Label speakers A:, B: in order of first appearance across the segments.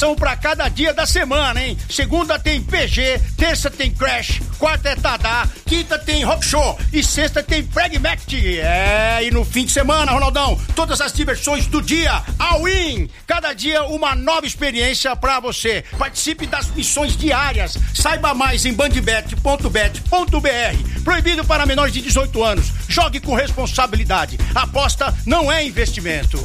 A: promoção pra cada dia da semana, hein? Segunda tem PG, terça tem Crash, quarta é Tadá, quinta tem Rock Show e sexta tem Pragmatic. E no fim de semana, Ronaldão, todas as diversões do dia, all-in. Cada dia uma nova experiência pra você. Participe das missões diárias. Saiba mais em bandbet.bet.br. Proibido para menores de 18 anos. Jogue com responsabilidade. Aposta não é investimento.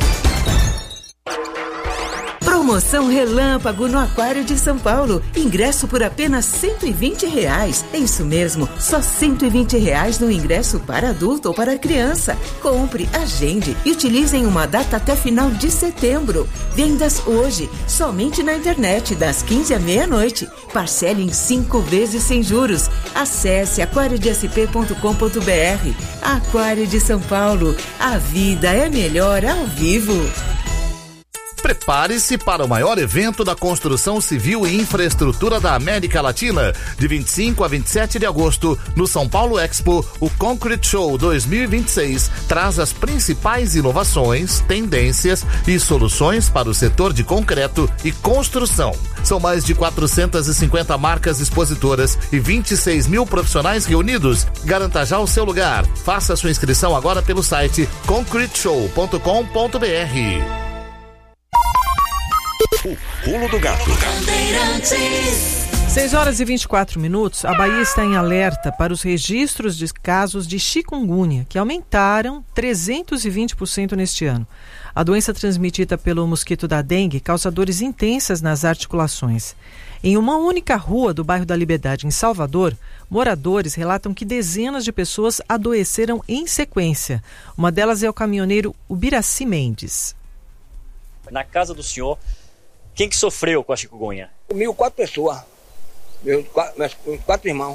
B: Promoção Relâmpago no Aquário de São Paulo. Ingresso por apenas R$120. É isso mesmo, só R$120 no ingresso para adulto ou para criança. Compre, agende e utilize em uma data até final de setembro. Vendas hoje, somente na internet, das 15 à meia-noite. Parcele em 5 vezes sem juros. Acesse aquariodesp.com.br. Aquário de São Paulo. A vida é melhor ao vivo.
C: Prepare-se para o maior evento da construção civil e infraestrutura da América Latina. De 25 a 27 de agosto, no São Paulo Expo, o Concrete Show 2026 traz as principais inovações, tendências e soluções para o setor de concreto e construção. São mais de 450 marcas expositoras e 26 mil profissionais reunidos. Garanta já o seu lugar. Faça sua inscrição agora pelo site concreteshow.com.br.
D: O Pulo do Gato.
E: 6h24. A Bahia está em alerta para os registros de casos de chikungunya, que aumentaram 320% neste ano. A doença transmitida pelo mosquito da dengue causa dores intensas nas articulações. Em uma única rua do bairro da Liberdade, em Salvador, moradores relatam que dezenas de pessoas adoeceram em sequência. Uma delas é o caminhoneiro Ubiraci Mendes.
F: Na casa do senhor, quem que sofreu com a chikungunya?
G: Comigo 4 pessoas, meus 4 irmãos.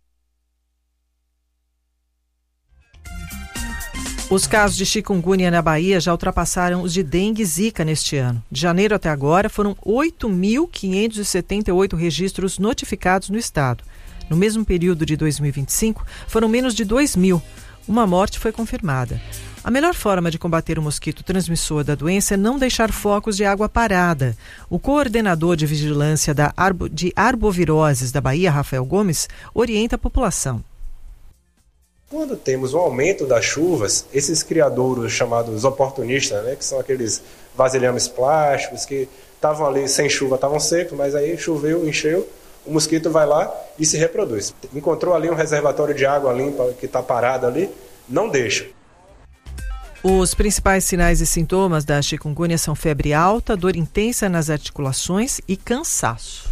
E: Os casos de chikungunya na Bahia já ultrapassaram os de dengue e zika neste ano. De janeiro até agora, foram 8.578 registros notificados no estado. No mesmo período de 2025, foram menos de 2.000. Uma morte foi confirmada. A melhor forma de combater o mosquito transmissor da doença é não deixar focos de água parada. O coordenador de vigilância de arboviroses da Bahia, Rafael Gomes, orienta a população.
H: Quando temos um aumento das chuvas, esses criadouros chamados oportunistas, né, que são aqueles vasilhames plásticos que estavam ali sem chuva, estavam secos, mas aí choveu, encheu, o mosquito vai lá e se reproduz. Encontrou ali um reservatório de água limpa que está parado ali, não deixa.
E: Os principais sinais e sintomas da chikungunya são febre alta, dor intensa nas articulações e cansaço.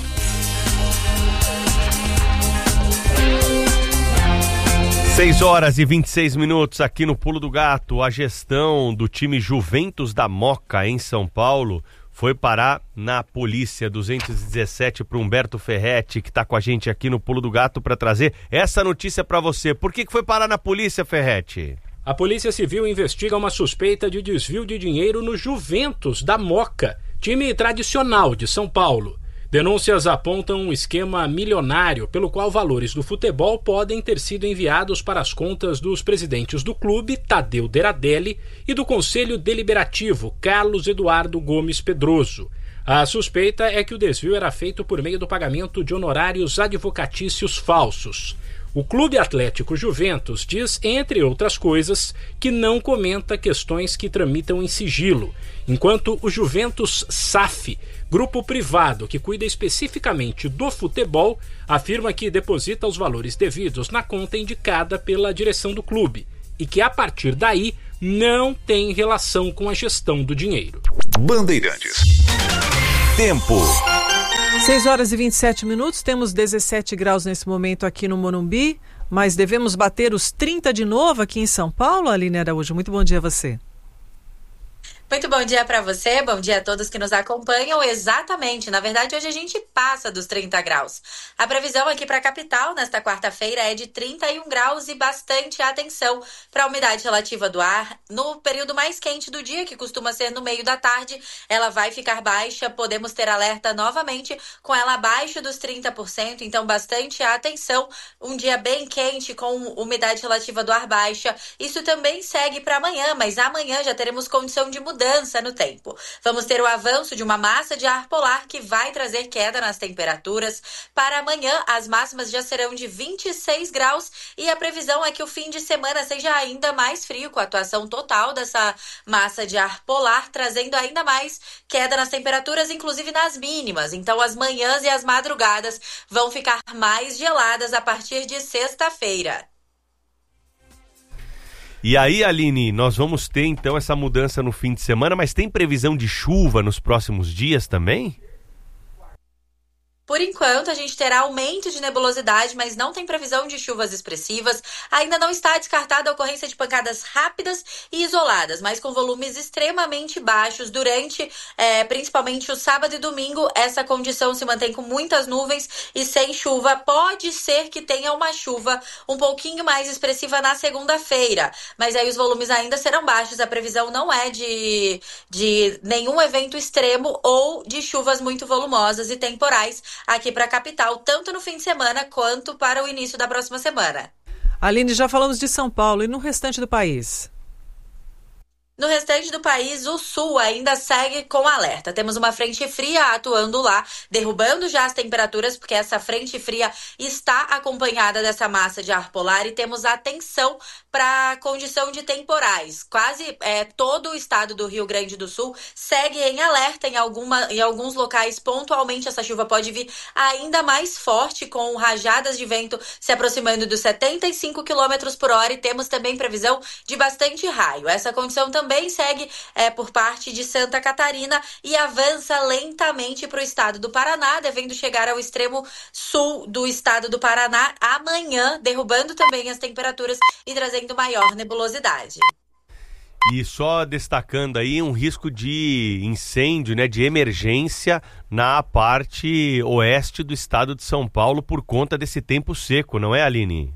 I: 6h26 aqui no Pulo do Gato. A gestão do time Juventus da Moca, em São Paulo, foi parar na polícia. 217 para Humberto Ferretti, que está com a gente aqui no Pulo do Gato para trazer essa notícia para você. Por que foi parar na polícia, Ferretti?
J: A Polícia Civil investiga uma suspeita de desvio de dinheiro no Juventus da Moca, time tradicional de São Paulo. Denúncias apontam um esquema milionário pelo qual valores do futebol podem ter sido enviados para as contas dos presidentes do clube, Tadeu Deradelli, e do Conselho Deliberativo, Carlos Eduardo Gomes Pedroso. A suspeita é que o desvio era feito por meio do pagamento de honorários advocatícios falsos. O Clube Atlético Juventus diz, entre outras coisas, que não comenta questões que tramitam em sigilo, enquanto o Juventus SAF, grupo privado que cuida especificamente do futebol, afirma que deposita os valores devidos na conta indicada pela direção do clube e que, a partir daí, não tem relação com a gestão do dinheiro.
D: Bandeirantes. Tempo.
E: 6h27, temos 17 graus nesse momento aqui no Morumbi, mas devemos bater os 30 de novo aqui em São Paulo, Aline Araújo. Muito bom dia a você.
K: Muito bom dia para você, bom dia a todos que nos acompanham. Exatamente, na verdade hoje a gente passa dos 30 graus. A previsão aqui para a capital nesta quarta-feira é de 31 graus e bastante atenção para a umidade relativa do ar. No período mais quente do dia, que costuma ser no meio da tarde, ela vai ficar baixa, podemos ter alerta novamente com ela abaixo dos 30%, então bastante atenção. Um dia bem quente com umidade relativa do ar baixa. Isso também segue para amanhã, mas amanhã já teremos condição de mudança mudança no tempo. Vamos ter o avanço de uma massa de ar polar que vai trazer queda nas temperaturas. Para amanhã, as máximas já serão de 26 graus e a previsão é que o fim de semana seja ainda mais frio, com a atuação total dessa massa de ar polar, trazendo ainda mais queda nas temperaturas, inclusive nas mínimas. Então, as manhãs e as madrugadas vão ficar mais geladas a partir de sexta-feira.
I: E aí, Aline, nós vamos ter então essa mudança no fim de semana, mas tem previsão de chuva nos próximos dias também?
K: Por enquanto, a gente terá aumento de nebulosidade, mas não tem previsão de chuvas expressivas. Ainda não está descartada a ocorrência de pancadas rápidas e isoladas, mas com volumes extremamente baixos durante, principalmente o sábado e domingo. Essa condição se mantém com muitas nuvens e sem chuva. Pode ser que tenha uma chuva um pouquinho mais expressiva na segunda-feira, mas aí os volumes ainda serão baixos. A previsão não é de nenhum evento extremo ou de chuvas muito volumosas e temporais aqui para a capital, tanto no fim de semana quanto para o início da próxima semana.
E: Aline, já falamos de São Paulo e no restante do país?
K: No restante do país, o sul ainda segue com alerta. Temos uma frente fria atuando lá, derrubando já as temperaturas, porque essa frente fria está acompanhada dessa massa de ar polar e temos atenção para a condição de temporais. Quase todo o estado do Rio Grande do Sul segue em alerta. Em alguns locais, pontualmente, essa chuva pode vir ainda mais forte, com rajadas de vento se aproximando dos 75 km por hora e temos também previsão de bastante raio. Essa condição também segue por parte de Santa Catarina e avança lentamente para o estado do Paraná, devendo chegar ao extremo sul do estado do Paraná amanhã, derrubando também as temperaturas e trazendo maior nebulosidade.
I: E só destacando aí um risco de incêndio, né, de emergência na parte oeste do estado de São Paulo por conta desse tempo seco, não é, Aline?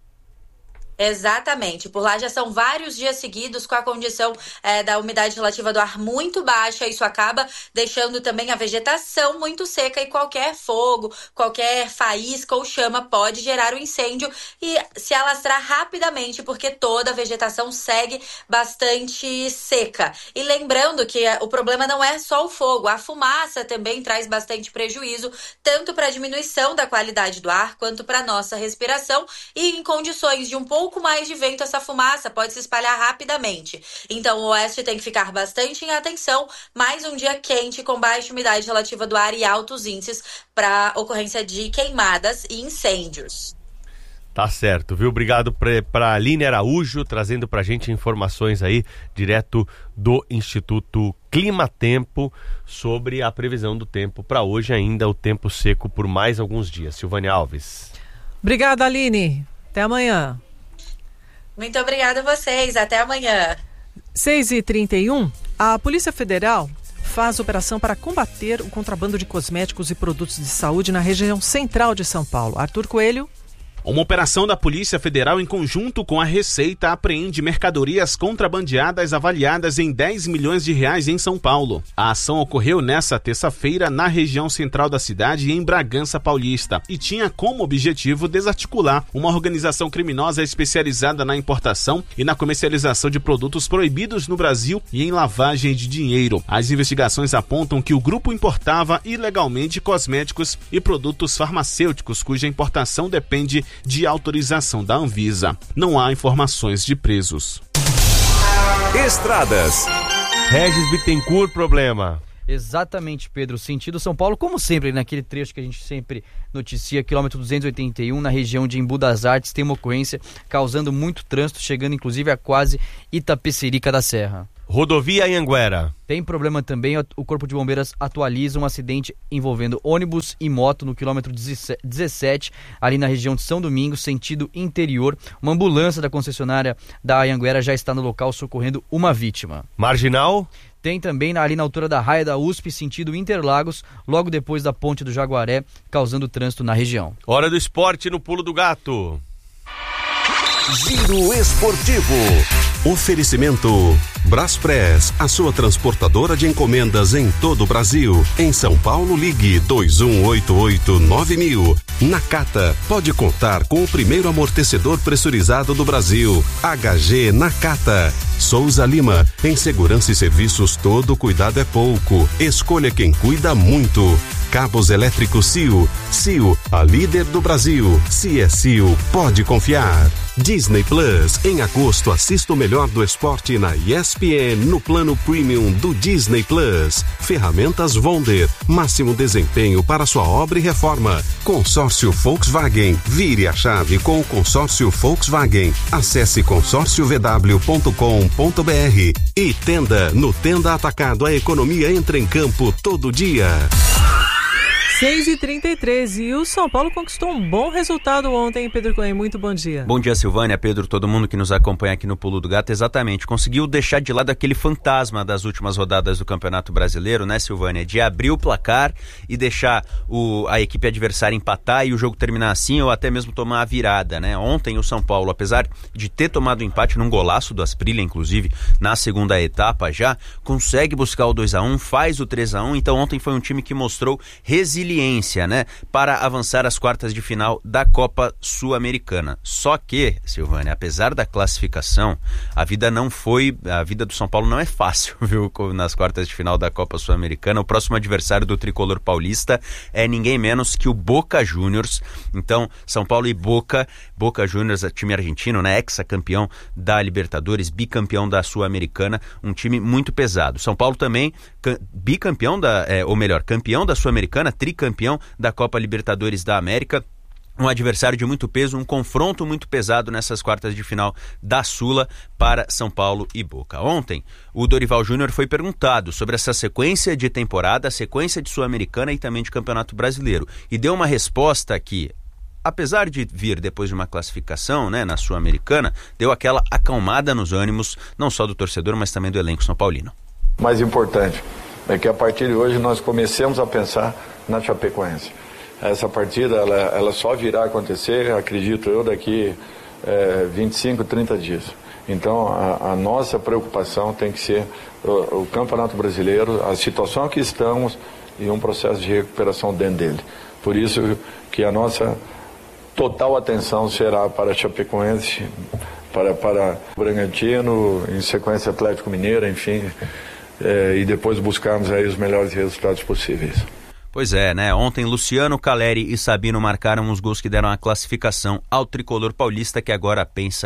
K: Exatamente, por lá já são vários dias seguidos com a condição da umidade relativa do ar muito baixa. Isso acaba deixando também a vegetação muito seca e qualquer fogo, qualquer faísca ou chama pode gerar um incêndio e se alastrar rapidamente, porque toda a vegetação segue bastante seca. E lembrando que o problema não é só o fogo, a fumaça também traz bastante prejuízo, tanto para a diminuição da qualidade do ar quanto para a nossa respiração, e em condições de um pouco mais de vento, essa fumaça pode se espalhar rapidamente. Então, o oeste tem que ficar bastante em atenção. Mais um dia quente, com baixa umidade relativa do ar e altos índices para ocorrência de queimadas e incêndios.
I: Tá certo, viu? Obrigado para Aline Araújo, trazendo pra gente informações aí, direto do Instituto Climatempo, sobre a previsão do tempo para hoje ainda, o tempo seco por mais alguns dias. Silvânia Alves.
E: Obrigada, Aline. Até amanhã.
K: Muito obrigada a vocês. Até amanhã.
E: 6h31, a Polícia Federal faz operação para combater o contrabando de cosméticos e produtos de saúde na região central de São Paulo. Arthur Coelho.
L: Uma operação da Polícia Federal em conjunto com a Receita apreende mercadorias contrabandeadas avaliadas em 10 milhões de reais em São Paulo. A ação ocorreu nesta terça-feira na região central da cidade e em Bragança Paulista e tinha como objetivo desarticular uma organização criminosa especializada na importação e na comercialização de produtos proibidos no Brasil e em lavagem de dinheiro. As investigações apontam que o grupo importava ilegalmente cosméticos e produtos farmacêuticos cuja importação depende de autorização da Anvisa. Não há informações de presos.
D: Estradas.
I: Regis Bittencourt, problema.
M: Exatamente, Pedro. Sentido São Paulo, como sempre, naquele trecho que a gente sempre noticia, quilômetro 281, na região de Embu das Artes, tem uma ocorrência causando muito trânsito, chegando inclusive a quase Itapecerica da Serra.
I: Rodovia Anhanguera.
M: Tem problema também, o Corpo de Bombeiros atualiza um acidente envolvendo ônibus e moto no quilômetro 17, ali na região de São Domingos, sentido interior. Uma ambulância da concessionária da Anhanguera já está no local socorrendo uma vítima.
I: Marginal?
M: Tem também ali na altura da raia da USP, sentido Interlagos, logo depois da ponte do Jaguaré, causando trânsito na região.
I: Hora do esporte no Pulo do Gato.
D: Giro Esportivo. Oferecimento Braspress, a sua transportadora de encomendas em todo o Brasil. Em São Paulo, ligue 2188-9000. Nakata pode contar com o primeiro amortecedor pressurizado do Brasil. HG Nakata. Souza Lima. Em segurança e serviços, todo cuidado é pouco. Escolha quem cuida muito. Cabos elétricos Sil. Sil, a líder do Brasil. Se é Sil, pode confiar. Disney Plus. Em agosto, assista o melhor do esporte na ESPN no plano premium do Disney Plus. Ferramentas Wonder. Máximo desempenho para sua obra e reforma. Consórcio Volkswagen. Vire a chave com o consórcio Volkswagen. Acesse consórciovw.com.br. E Tenda. No Tenda Atacado, a economia entra em campo todo dia.
E: 6h33, e o São Paulo conquistou um bom resultado ontem, Pedro Cohen. Muito bom dia.
N: Bom dia, Silvânia, Pedro, todo mundo que nos acompanha aqui no Pulo do Gato. Exatamente, conseguiu deixar de lado aquele fantasma das últimas rodadas do Campeonato Brasileiro, né, Silvânia? De abrir o placar e deixar a equipe adversária empatar e o jogo terminar assim, ou até mesmo tomar a virada, né? Ontem o São Paulo, apesar de ter tomado o empate num golaço do Asprilla, inclusive, na segunda etapa já, consegue buscar o 2-1, faz o 3-1, então ontem foi um time que mostrou resiliência, né, para avançar às quartas de final da Copa Sul-Americana. Só que, Silvânia, apesar da classificação, a vida do São Paulo não é fácil, viu, nas quartas de final da Copa Sul-Americana. O próximo adversário do tricolor paulista é ninguém menos que o Boca Juniors. Então, São Paulo e Boca Juniors, time argentino, né, ex-campeão da Libertadores, bicampeão da Sul-Americana, um time muito pesado. São Paulo também bicampeão campeão da Sul-Americana, tricampeão da Copa Libertadores da América. Um adversário de muito peso, um confronto muito pesado nessas quartas de final da Sula para São Paulo e Boca. Ontem, o Dorival Júnior foi perguntado sobre essa sequência de temporada, sequência de Sul-Americana e também de Campeonato Brasileiro. E deu uma resposta que, apesar de vir depois de uma classificação, né, na Sul-Americana, deu aquela acalmada nos ânimos, não só do torcedor, mas também do elenco são paulino.
O: Mais importante é que a partir de hoje nós comecemos a pensar na Chapecoense. Essa partida ela só virá a acontecer, acredito eu, daqui 25, 30 dias. Então a nossa preocupação tem que ser o Campeonato Brasileiro, a situação que estamos e um processo de recuperação dentro dele. Por isso que a nossa total atenção será para a Chapecoense, para Bragantino, em sequência Atlético Mineiro, enfim, e depois buscarmos aí os melhores resultados possíveis.
N: Pois é, né? Ontem Luciano, Caleri e Sabino marcaram os gols que deram a classificação ao tricolor paulista, que agora pensa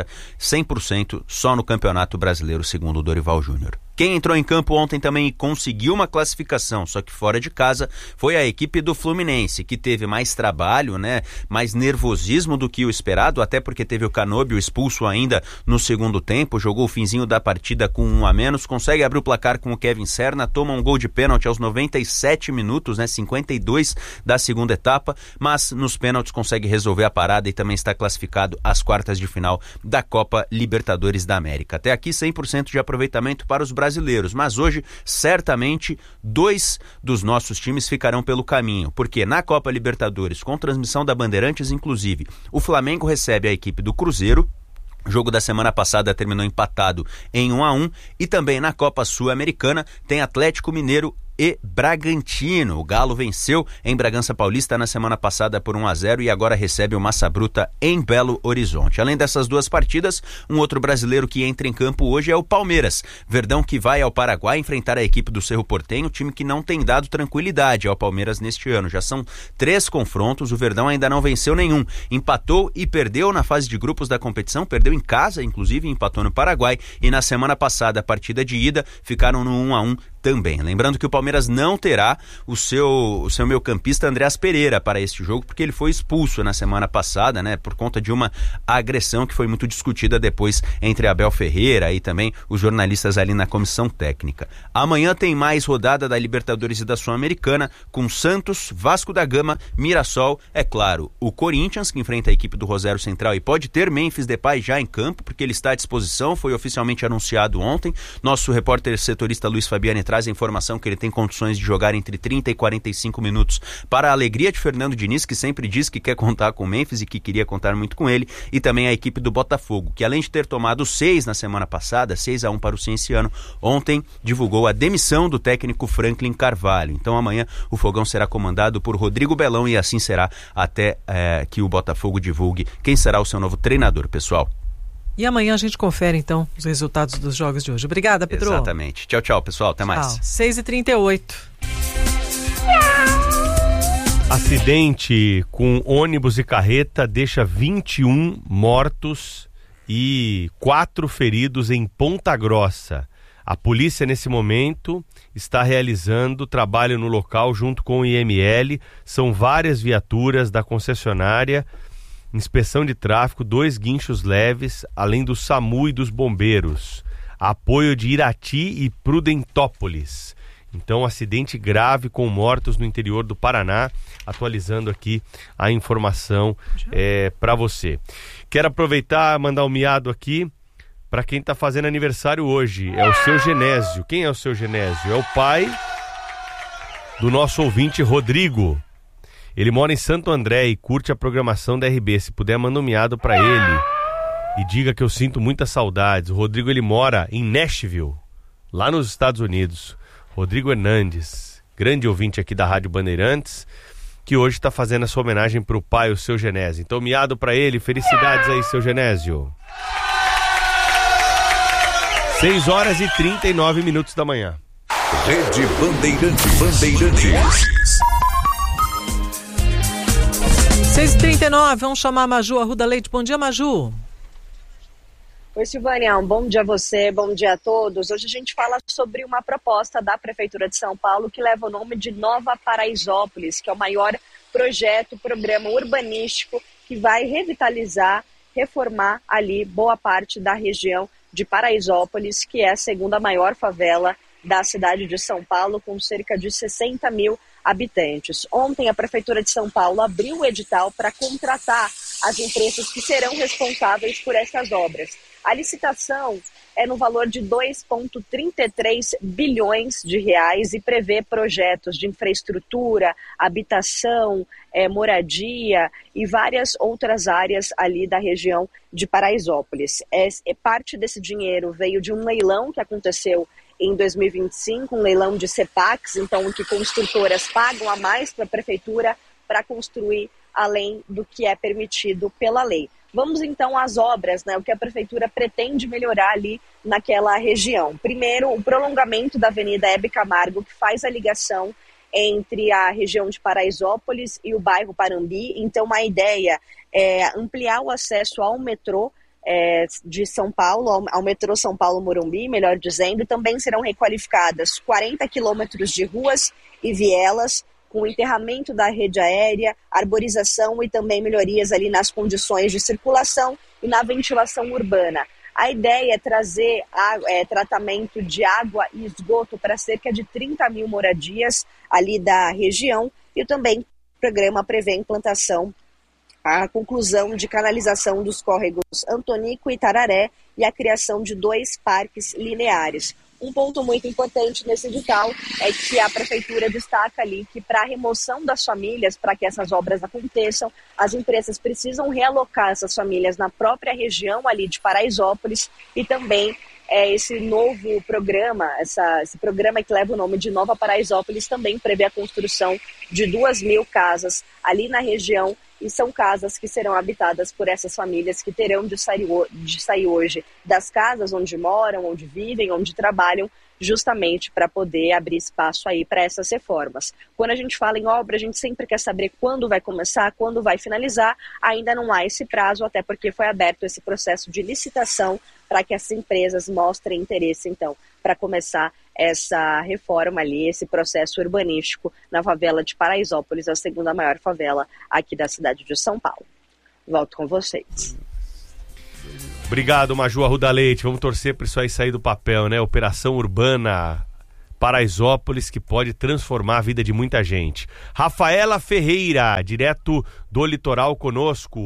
N: 100% só no Campeonato Brasileiro, segundo o Dorival Júnior. Quem entrou em campo ontem também conseguiu uma classificação, só que fora de casa, foi a equipe do Fluminense, que teve mais trabalho, né, mais nervosismo do que o esperado, até porque teve o Canóbio expulso ainda no segundo tempo, jogou o finzinho da partida com 1 a menos, consegue abrir o placar com o Kevin Serna, toma um gol de pênalti aos 97 minutos, né, 52 da segunda etapa, mas nos pênaltis consegue resolver a parada e também está classificado às quartas de final da Copa Libertadores da América. Até aqui 100% de aproveitamento para os brasileiros, mas hoje certamente 2 dos nossos times ficarão pelo caminho, porque na Copa Libertadores, com transmissão da Bandeirantes inclusive, o Flamengo recebe a equipe do Cruzeiro. O jogo da semana passada terminou empatado em 1 a 1, e também na Copa Sul-Americana tem Atlético Mineiro e Bragantino. O Galo venceu em Bragança Paulista na semana passada por 1 a 0 e agora recebe o Massa Bruta em Belo Horizonte. Além dessas duas partidas, um outro brasileiro que entra em campo hoje é o Palmeiras. Verdão que vai ao Paraguai enfrentar a equipe do Cerro Porteño, time que não tem dado tranquilidade ao Palmeiras neste ano. Já são 3 confrontos, o Verdão ainda não venceu nenhum. Empatou e perdeu na fase de grupos da competição, perdeu em casa, inclusive empatou no Paraguai, e na semana passada, a partida de ida, ficaram no 1 a 1 também. Lembrando que o Palmeiras não terá o seu meio-campista Andreas Pereira para este jogo, porque ele foi expulso na semana passada, né, por conta de uma agressão que foi muito discutida depois entre Abel Ferreira e também os jornalistas ali na comissão técnica. Amanhã tem mais rodada da Libertadores e da Sul-Americana, com Santos, Vasco da Gama, Mirassol, é claro, o Corinthians, que enfrenta a equipe do Rosário Central e pode ter Memphis Depay já em campo, porque ele está à disposição, foi oficialmente anunciado ontem. Nosso repórter setorista Luiz Fabiani traz traz a informação que ele tem condições de jogar entre 30 e 45 minutos para a alegria de Fernando Diniz, que sempre diz que quer contar com o Memphis e que queria contar muito com ele, e também a equipe do Botafogo, que além de ter tomado 6 na semana passada, 6-1 para o Cienciano, ontem divulgou a demissão do técnico Franklin Carvalho. Então amanhã o Fogão será comandado por Rodrigo Belão e assim será até que o Botafogo divulgue quem será o seu novo treinador, pessoal.
E: E amanhã a gente confere, então, os resultados dos jogos de hoje. Obrigada, Pedro.
N: Exatamente. Tchau, tchau, pessoal. Até mais.
E: 6h38.
I: Acidente com ônibus e carreta deixa 21 mortos e 4 feridos em Ponta Grossa. A polícia, nesse momento, está realizando trabalho no local junto com o IML. São várias viaturas da concessionária, inspeção de tráfego, 2 guinchos leves, além do SAMU e dos bombeiros. Apoio de Irati e Prudentópolis. Então, acidente grave com mortos no interior do Paraná. Atualizando aqui a informação para você. Quero aproveitar e mandar um miado aqui para quem está fazendo aniversário hoje. É o seu Genésio. Quem é o seu Genésio? É o pai do nosso ouvinte Rodrigo. Ele mora em Santo André e curte a programação da RB. Se puder, manda um miado pra ele e diga que eu sinto muitas saudades. O Rodrigo, ele mora em Nashville, lá nos Estados Unidos. Rodrigo Hernandes, grande ouvinte aqui da Rádio Bandeirantes, que hoje está fazendo essa homenagem pro pai, o seu Genésio. Então, miado pra ele. Felicidades aí, seu Genésio. 6h39 da manhã.
P: Rede Bandeirantes.
E: 6h39, vamos chamar a Maju Arruda Leite. Bom dia, Maju.
Q: Oi, Silvânia, um bom dia a você, bom dia a todos. Hoje a gente fala sobre uma proposta da Prefeitura de São Paulo que leva o nome de Nova Paraisópolis, que é o maior programa urbanístico que vai revitalizar, reformar ali boa parte da região de Paraisópolis, que é a segunda maior favela da cidade de São Paulo, com cerca de 60 mil habitantes. Ontem, a Prefeitura de São Paulo abriu o edital para contratar as empresas que serão responsáveis por essas obras. A licitação é no valor de 2,33 bilhões de reais e prevê projetos de infraestrutura, habitação, moradia e várias outras áreas ali da região de Paraisópolis. Parte desse dinheiro veio de um leilão que aconteceu em 2025, um leilão de CEPACs, então que construtoras pagam a mais para a prefeitura para construir além do que é permitido pela lei. Vamos então às obras, o que a prefeitura pretende melhorar ali naquela região. Primeiro, o prolongamento da Avenida Hebe Camargo, que faz a ligação entre a região de Paraisópolis e o bairro Parambi. Então a ideia é ampliar o acesso ao metrô de São Paulo, ao metrô São Paulo-Morumbi, melhor dizendo. Também serão requalificadas 40 quilômetros de ruas e vielas, com o enterramento da rede aérea, arborização e também melhorias ali nas condições de circulação e na ventilação urbana. A ideia é trazer tratamento de água e esgoto para cerca de 30 mil moradias ali da região, e também o programa prevê a implantação, a conclusão de canalização dos córregos Antonico e Tararé e a criação de 2 parques lineares. Um ponto muito importante nesse edital é que a prefeitura destaca ali que para a remoção das famílias, para que essas obras aconteçam, as empresas precisam realocar essas famílias na própria região ali de Paraisópolis, e também esse novo programa, esse programa que leva o nome de Nova Paraisópolis, também prevê a construção de 2.000 casas ali na região, e são casas que serão habitadas por essas famílias que terão de sair hoje das casas onde moram, onde vivem, onde trabalham, justamente para poder abrir espaço aí para essas reformas. Quando a gente fala em obra, a gente sempre quer saber quando vai começar, quando vai finalizar. Ainda não há esse prazo, até porque foi aberto esse processo de licitação para que as empresas mostrem interesse, então, para começar essa reforma ali, esse processo urbanístico na favela de Paraisópolis, a segunda maior favela aqui da cidade de São Paulo. Volto com vocês.
I: Obrigado, Maju Arruda Leite. Vamos torcer para isso aí sair do papel, né? Operação Urbana Paraisópolis, que pode transformar a vida de muita gente. Rafaela Ferreira, direto do litoral conosco.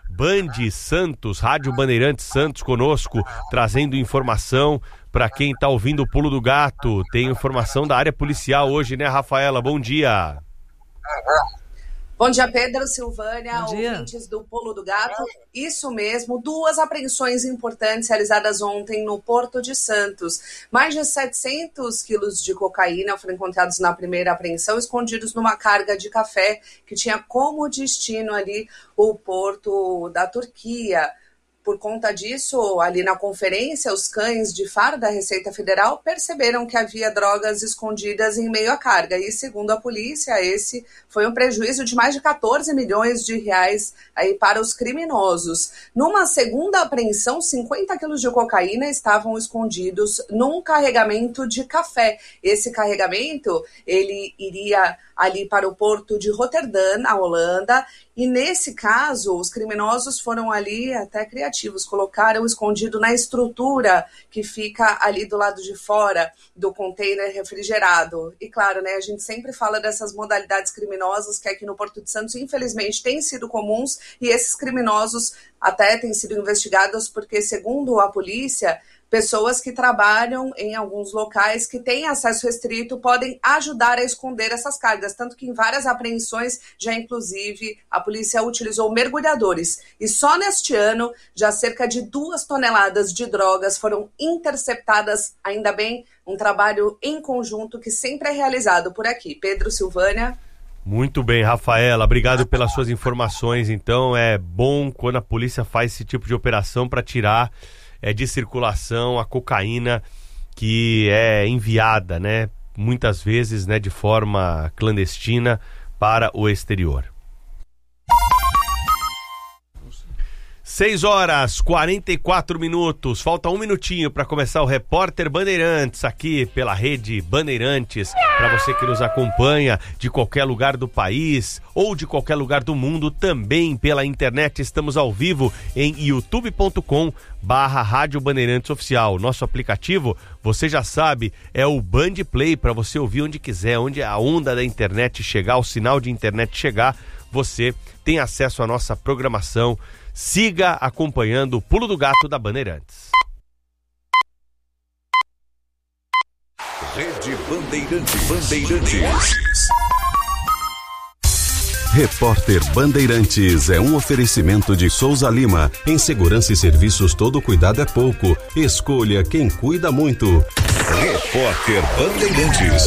I: Band Santos, Rádio Bandeirantes Santos conosco, trazendo informação para quem está ouvindo o Pulo do Gato. Tem informação da área policial hoje, né, Rafaela? Bom dia.
R: Bom dia, Pedro, Silvânia, ouvintes do Pulo do Gato. Isso mesmo, 2 apreensões importantes realizadas ontem no Porto de Santos. Mais de 700 quilos de cocaína foram encontrados na primeira apreensão, escondidos numa carga de café que tinha como destino ali o porto da Turquia. Por conta disso, ali na conferência, os cães de faro da Receita Federal perceberam que havia drogas escondidas em meio à carga. E, segundo a polícia, esse foi um prejuízo de mais de 14 milhões de reais aí para os criminosos. Numa segunda apreensão, 50 quilos de cocaína estavam escondidos num carregamento de café. Esse carregamento, ele iria ali para o porto de Roterdã, na Holanda, e nesse caso, os criminosos foram ali até criativos, colocaram escondido na estrutura que fica ali do lado de fora do container refrigerado. E claro, né, a gente sempre fala dessas modalidades criminosas que aqui no Porto de Santos, infelizmente, têm sido comuns, e esses criminosos até têm sido investigados porque, segundo a polícia, pessoas que trabalham em alguns locais que têm acesso restrito podem ajudar a esconder essas cargas, tanto que em várias apreensões já, inclusive, a polícia utilizou mergulhadores. E só neste ano, já cerca de 2 toneladas de drogas foram interceptadas, ainda bem, um trabalho em conjunto que sempre é realizado por aqui. Pedro, Silvânia.
I: Muito bem, Rafaela, obrigado pelas suas informações. Então, é bom quando a polícia faz esse tipo de operação para tirar de circulação a cocaína que é enviada, né, muitas vezes, né, de forma clandestina para o exterior. 6h44, falta 1 minutinho para começar o Repórter Bandeirantes aqui pela Rede Bandeirantes. Para você que nos acompanha de qualquer lugar do país ou de qualquer lugar do mundo, também pela internet, estamos ao vivo em youtube.com/Rádio Bandeirantes Oficial. Nosso aplicativo, você já sabe, é o Band Play, para você ouvir onde quiser, onde a onda da internet chegar, o sinal de internet chegar, você tem acesso à nossa programação. Siga acompanhando o Pulo do Gato da Bandeirantes.
P: Rede Bandeirantes.
D: Repórter Bandeirantes é um oferecimento de Souza Lima. Em segurança e serviços, todo cuidado é pouco. Escolha quem cuida muito.
P: Repórter Bandeirantes.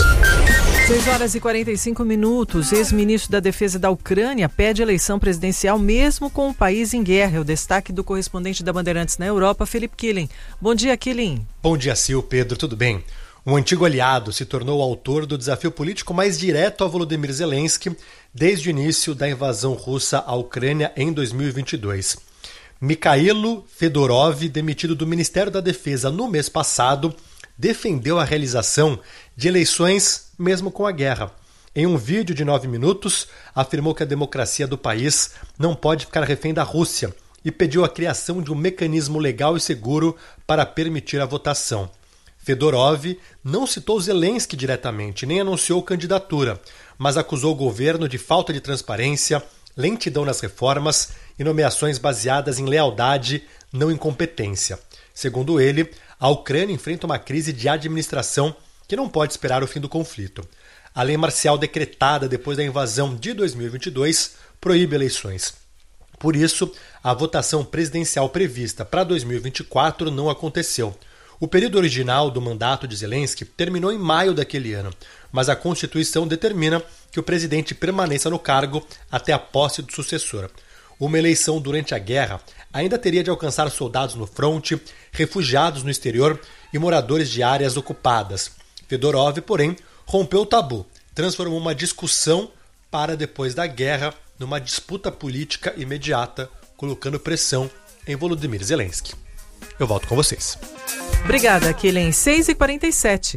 E: 6h45. Ex-ministro da Defesa da Ucrânia pede eleição presidencial mesmo com o país em guerra. O destaque do correspondente da Bandeirantes na Europa, Felipe Killing. Bom dia, Killing.
S: Bom dia, Sil, Pedro, tudo bem? Um antigo aliado se tornou o autor do desafio político mais direto a Volodymyr Zelensky desde o início da invasão russa à Ucrânia em 2022. Mikhailo Fedorov, demitido do Ministério da Defesa no mês passado, defendeu a realização de eleições mesmo com a guerra. Em um vídeo de 9 minutos, afirmou que a democracia do país não pode ficar refém da Rússia e pediu a criação de um mecanismo legal e seguro para permitir a votação. Fedorov não citou Zelensky diretamente, nem anunciou candidatura, mas acusou o governo de falta de transparência, lentidão nas reformas e nomeações baseadas em lealdade, não em competência. Segundo ele, a Ucrânia enfrenta uma crise de administração que não pode esperar o fim do conflito. A lei marcial decretada depois da invasão de 2022 proíbe eleições. Por isso, a votação presidencial prevista para 2024 não aconteceu. O período original do mandato de Zelensky terminou em maio daquele ano, mas a Constituição determina que o presidente permaneça no cargo até a posse do sucessor. Uma eleição durante a guerra ainda teria de alcançar soldados no fronte, refugiados no exterior e moradores de áreas ocupadas. Fedorov, porém, rompeu o tabu, transformou uma discussão para depois da guerra numa disputa política imediata, colocando pressão em Volodymyr Zelensky. Eu volto com vocês.
E: Obrigada, Killen. 6h47.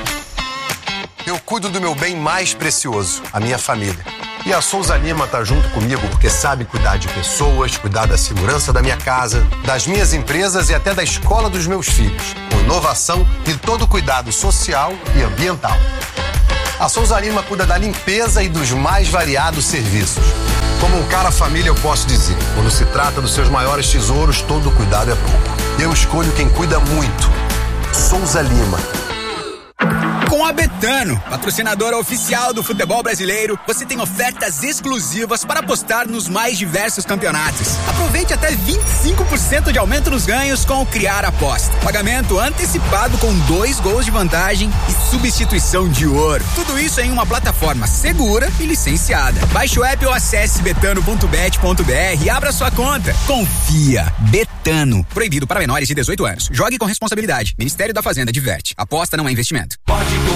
T: Eu cuido do meu bem mais precioso, a minha família. E a Souza Lima tá junto comigo porque sabe cuidar de pessoas, cuidar da segurança da minha casa, das minhas empresas e até da escola dos meus filhos, com inovação e todo cuidado social e ambiental. A Souza Lima cuida da limpeza e dos mais variados serviços. Como um cara família, eu posso dizer, quando se trata dos seus maiores tesouros, todo cuidado é pouco. Eu escolho quem cuida muito. Souza Lima.
U: Com a Betano, patrocinadora oficial do futebol brasileiro, você tem ofertas exclusivas para apostar nos mais diversos campeonatos. Aproveite até 25% de aumento nos ganhos com o Criar Aposta. Pagamento antecipado com 2 gols de vantagem e substituição de ouro. Tudo isso em uma plataforma segura e licenciada. Baixe o app ou acesse betano.bet.br e abra sua conta. Confia. Betano. Proibido para menores de 18 anos. Jogue com responsabilidade. Ministério da Fazenda diverte. Aposta não é investimento.